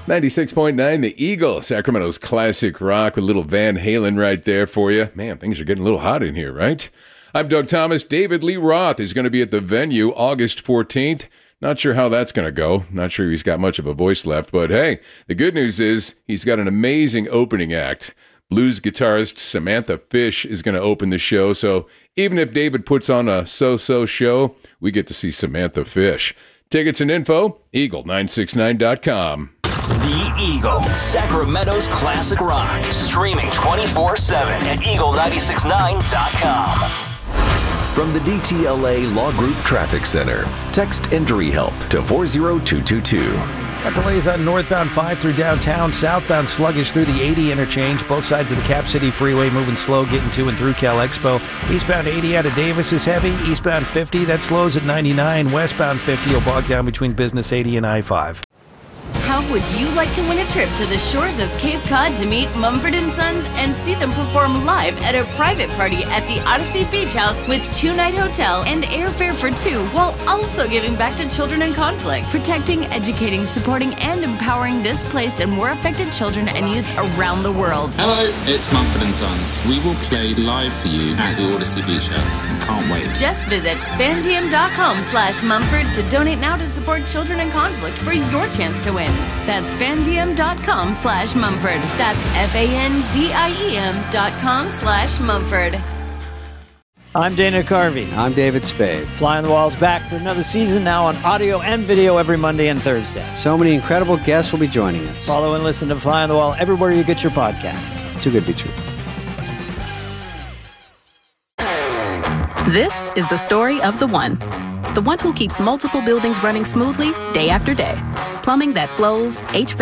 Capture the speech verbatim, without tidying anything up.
ninety-six point nine, The Eagle, Sacramento's classic rock with a little Van Halen right there for you. Man, things are getting a little hot in here, right? I'm Doug Thomas. David Lee Roth is going to be at the venue August fourteenth. Not sure how that's going to go. Not sure he's got much of a voice left, but hey, the good news is he's got an amazing opening act. Blues guitarist Samantha Fish is going to open the show, so even if David puts on a so-so show, we get to see Samantha Fish. Tickets and info, eagle nine six nine dot com. The Eagle, Sacramento's classic rock. Streaming twenty-four seven at eagle nine six nine dot com. From the D T L A Law Group Traffic Center, text Injury Help to four zero two two two. Got delays on northbound five through downtown, southbound sluggish through the eighty interchange, both sides of the Cap City Freeway moving slow, getting to and through Cal Expo. Eastbound eighty out of Davis is heavy, eastbound fifty, that slows at ninety-nine, westbound fifty will bog down between Business eighty and I five. How would you like to win a trip to the shores of Cape Cod to meet Mumford and Sons and see them perform live at a private party at the Odyssey Beach House with two-night hotel and airfare for two, while also giving back to children in conflict, protecting, educating, supporting, and empowering displaced and war affected children and youth around the world? Hello, it's Mumford and Sons. We will play live for you at the Odyssey Beach House. Can't wait. Just visit fandm.com slash Mumford to donate now to support children in conflict for your chance to win. That's fandm.com slash Mumford. That's F-A-N-D-I-E-M dot com slash Mumford. I'm Dana Carvey. I'm David Spade. Fly on the Wall's back for another season now on audio and video every Monday and Thursday. So many incredible guests will be joining us. Follow and listen to Fly on the Wall everywhere you get your podcasts. Too good to be true. This is the story of the one. The one who keeps multiple buildings running smoothly day after day. Plumbing that flows, H V A C